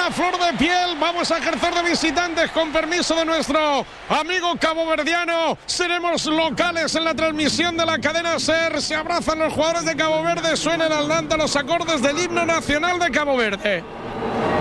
a flor de piel. Vamos a ejercer de visitantes con permiso de nuestro amigo caboverdiano. Seremos locales en la transmisión de la cadena SER. Se abrazan los jugadores de Cabo Verde. Suenan al Nanta los acordes del himno nacional de Cabo Verde.